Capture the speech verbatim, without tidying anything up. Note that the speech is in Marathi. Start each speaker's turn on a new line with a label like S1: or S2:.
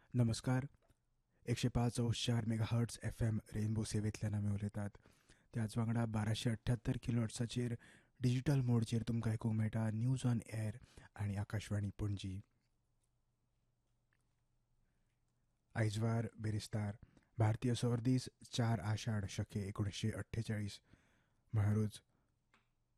S1: नमस्कार. एकशे पाच अंश चार mega hertz F M rainbow सेवेंतल्यान आमी उलयतात. त्याच वांगडा बाराशे अठ्ठ्यात्तर किलो हर्ट्साचेर डिजिटल मोडचेर तुमकां आयकूंक मेळटा न्यूज ऑन एअर आनी आकाशवाणी पणजी. आयजवार बेरिस्तार भारतीय सौर दीस चार आषाढ शके एकोणीसशे अठ्ठेचाळीस म्हळ्यारूच